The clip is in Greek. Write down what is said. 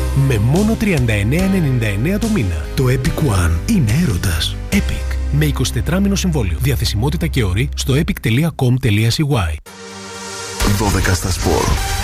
Με μόνο 39,99 το μήνα. Το Epic One είναι έρωτας. Epic. Με 24μηνο συμβόλαιο. Διαθεσιμότητα και όροι στο epic.com.cy. 12 στα σπορ.